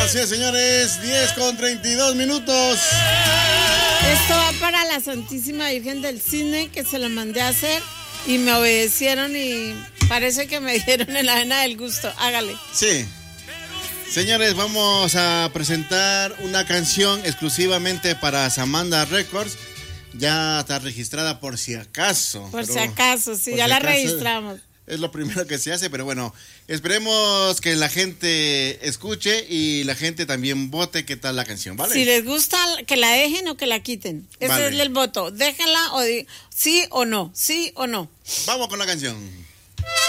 Así es, señores, 10:32. Esto va para la Santísima Virgen del Cine, que se lo mandé a hacer y me obedecieron y parece que me dieron en la vena del gusto. Hágale. Sí. Señores, vamos a presentar una canción exclusivamente para Samanda Records. Ya está registrada por si acaso. Por si acaso, sí, ya la registramos. Es lo primero que se hace, pero bueno, esperemos que la gente escuche y la gente también vote qué tal la canción, ¿vale? Si les gusta, que la dejen o que la quiten. Ese Vale. es el voto. Déjenla o sí o no, sí o no. Vamos con la canción.